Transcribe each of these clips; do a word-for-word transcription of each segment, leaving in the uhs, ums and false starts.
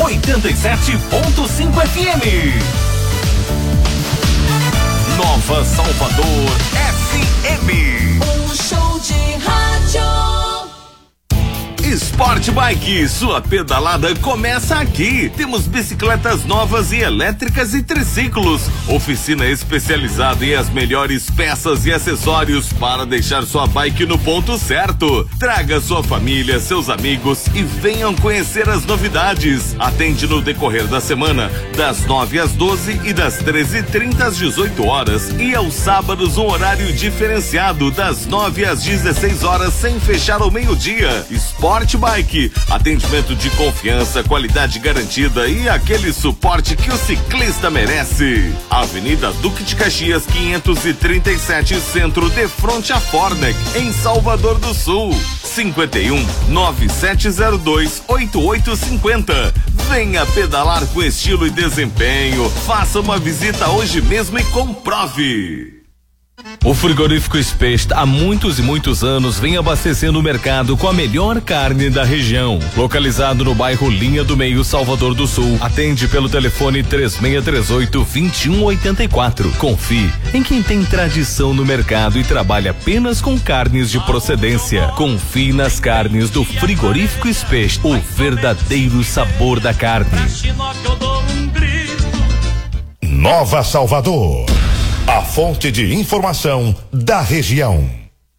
oitenta e sete ponto cinco F M. Nova Salvador F M. Um show de rádio. Sport Bike, sua pedalada começa aqui. Temos bicicletas novas e elétricas e triciclos. Oficina especializada em as melhores peças e acessórios para deixar sua bike no ponto certo. Traga sua família, seus amigos e venham conhecer as novidades. Atende no decorrer da semana, das nove às doze e das treze e trinta às dezoito horas. E aos sábados, um horário diferenciado, das nove às dezesseis horas, sem fechar ao meio-dia. Sport Bike, atendimento de confiança, qualidade garantida e aquele suporte que o ciclista merece. Avenida Duque de Caxias quinhentos e trinta e sete, Centro, de frente a Fornec, em Salvador do Sul. cinquenta e um, nove sete zero dois, oito oito cinco zero. Venha pedalar com estilo e desempenho. Faça uma visita hoje mesmo e comprove. O Frigorífico Spest há muitos e muitos anos vem abastecendo o mercado com a melhor carne da região. Localizado no bairro Linha do Meio, Salvador do Sul. Atende pelo telefone três seis três oito, dois um oito quatro. Confie em quem tem tradição no mercado e trabalha apenas com carnes de procedência. Confie nas carnes do Frigorífico Spest, o verdadeiro sabor da carne. Nova Salvador, a fonte de informação da região.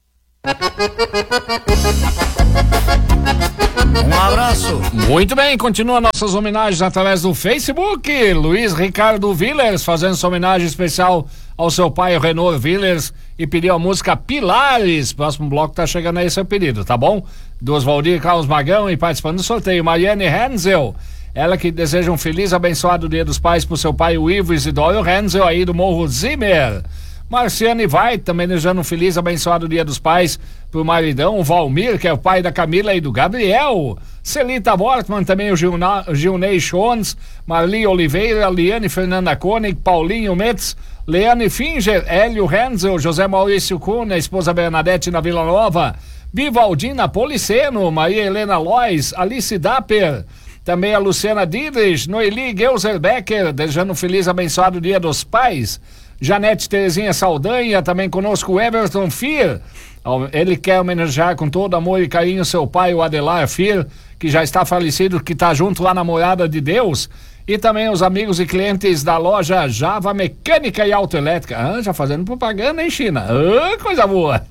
Um abraço. Muito bem, continua nossas homenagens através do Facebook. Luiz Ricardo Villers fazendo sua homenagem especial ao seu pai, o Renault Villers, e pediu a música Pilares. Próximo bloco tá chegando aí seu pedido, tá bom? Do Oswaldir Carlos Magão e participando do sorteio, Mariane Hensel. Ela que deseja um feliz, abençoado Dia dos Pais pro seu pai, o Ivo Isidoro Hensel, aí do Morro Zimmer. Marciane vai também desejando um feliz, abençoado Dia dos Pais pro maridão, o Valmir, que é o pai da Camila e do Gabriel. Celita Wortmann, também o Gilna, Gilney Schones, Marli Oliveira, Liane Fernanda Koenig, Paulinho Metz, Leane Finger, Hélio Hensel, José Maurício Cunha, esposa Bernadette na Vila Nova, Vivaldina Policeno, Maria Helena Lois, Alice Dapper, também a Luciana Didrich, Noeli Geuser-Becker, desejando um feliz, abençoado Dia dos Pais. Janete Terezinha Saldanha, também conosco o Everton Fier. Ele quer homenagear com todo amor e carinho seu pai, o Adelar Fier, que já está falecido, que está junto lá na Morada de Deus. E também os amigos e clientes da loja Java Mecânica e Autoelétrica. Ah, já fazendo propaganda, hein, China? Ah, coisa boa.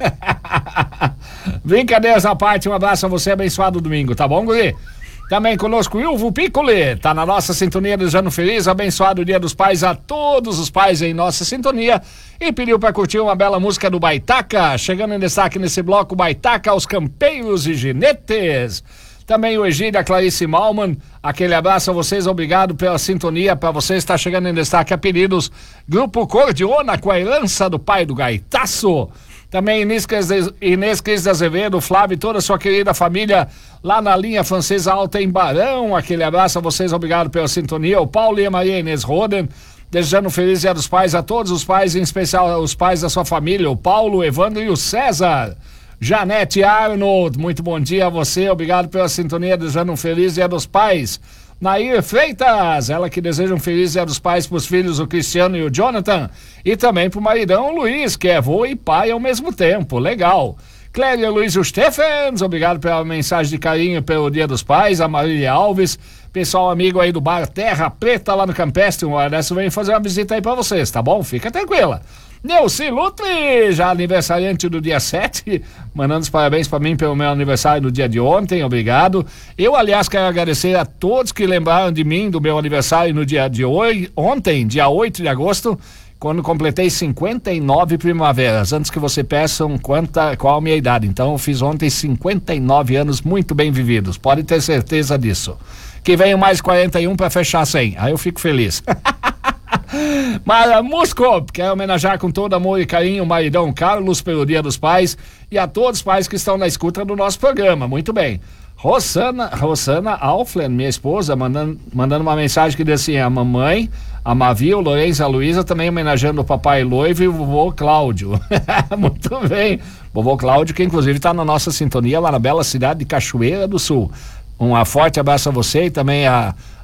Brincadeiras à parte, um abraço a você, abençoado domingo, tá bom, guri? Também conosco Ilvo Piccoli, tá na nossa sintonia, desejando feliz, abençoado Dia dos Pais a todos os pais em nossa sintonia, e pediu para curtir uma bela música do Baitaca, chegando em destaque nesse bloco, Baitaca aos Campeiros e Ginetes. Também o Egídio, a Clarice Malman, aquele abraço a vocês, obrigado pela sintonia, para vocês está chegando em destaque a pedidos, Grupo Cordiona com a herança do pai do Gaitaço. Também Inês Cris de Azevedo, Flávio e toda a sua querida família lá na linha francesa alta em Barão. Aquele abraço a vocês, obrigado pela sintonia. O Paulo e a Maria Inês Roden, desejando um feliz Dia dos Pais a todos os pais, em especial os pais da sua família, o Paulo, o Evandro e o César. Janete Arnold, muito bom dia a você, obrigado pela sintonia, desejando um feliz Dia dos Pais. Nair Freitas, ela que deseja um feliz Dia dos Pais para os filhos, o Cristiano e o Jonathan, e também para o maridão o Luiz, que é avô e pai ao mesmo tempo, legal. Clélia Luiz Stephens, obrigado pela mensagem de carinho pelo Dia dos Pais. A Marília Alves, pessoal amigo aí do bar Terra Preta lá no Campestre, uma hora dessa vem fazer uma visita aí para vocês, tá bom? Fica tranquila. Neuci Lutri, já aniversariante do dia sete, mandando os parabéns para mim pelo meu aniversário no dia de ontem, obrigado. Eu, aliás, quero agradecer a todos que lembraram de mim do meu aniversário no dia de hoje, ontem, dia oito de agosto, quando completei cinquenta e nove primaveras. Antes que você peça quanta, qual a minha idade. Então, eu fiz ontem cinquenta e nove anos muito bem vividos, pode ter certeza disso. Que venham mais quarenta e um para fechar cem, aí eu fico feliz. Mara Musco, quer homenagear com todo amor e carinho o maridão Carlos pelo Dia dos Pais e a todos os pais que estão na escuta do nosso programa. Muito bem. Rosana, Rosana Alflen, minha esposa, mandando, mandando uma mensagem que diz assim: a mamãe, a Mavi, o Lourenço e a Luísa também homenageando o papai Loivo e o vovô Cláudio. Muito bem. Vovô Cláudio, que inclusive está na nossa sintonia lá na bela cidade de Cachoeira do Sul. Um forte abraço a você e também a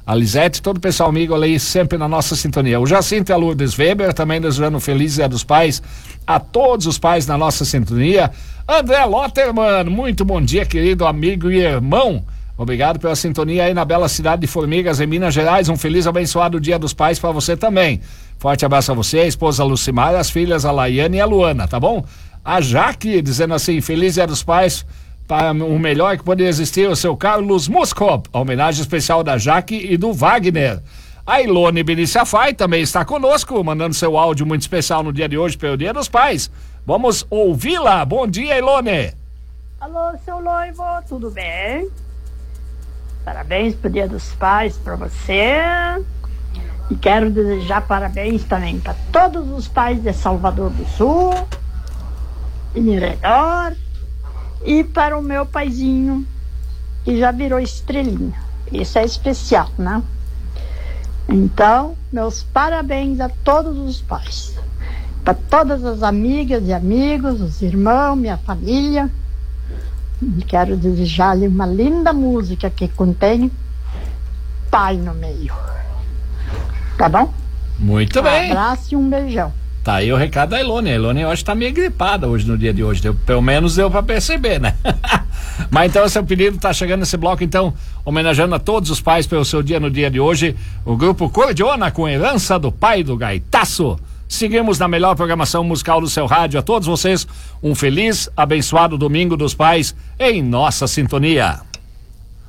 A Lisete, todo o pessoal amigo ali, sempre na nossa sintonia. O Jacinto e a Lourdes Weber, também desejando feliz Dia dos Pais a todos os pais na nossa sintonia. André Lotterman, muito bom dia, querido amigo e irmão. Obrigado pela sintonia aí na bela cidade de Formigas, em Minas Gerais. Um feliz, abençoado Dia dos Pais para você também. Forte abraço a você, a esposa Lucimar, as filhas a Laiane e a Luana, tá bom? A Jaque, dizendo assim, feliz Dia dos Pais para o melhor que poderia existir, o seu Carlos Muscop. A homenagem especial da Jaque e do Wagner. A Ilone Beniciafai também está conosco, mandando seu áudio muito especial no dia de hoje, pelo Dia dos Pais. Vamos ouvi-la. Bom dia, Ilone. Alô, seu noivo, tudo bem? Parabéns pro Dia dos Pais para você. E quero desejar parabéns também para todos os pais de Salvador do Sul e Mirador, e para o meu paizinho que já virou estrelinha. Isso é especial, né? Então, meus parabéns a todos os pais, para todas as amigas e amigos, os irmãos, minha família. E quero desejar-lhe uma linda música que contém pai no meio. Tá bom? Muito um bem. Um abraço e um beijão. Tá aí o recado da Ilone. A Ilone eu acho que tá meio gripada hoje no dia de hoje. Deu, pelo menos deu pra perceber, né? Mas então seu pedido tá chegando nesse bloco, então, homenageando a todos os pais pelo seu dia no dia de hoje. O grupo Cordiona com Herança do Pai do Gaitaço. Seguimos na melhor programação musical do seu rádio. A todos vocês, um feliz, abençoado domingo dos pais em nossa sintonia.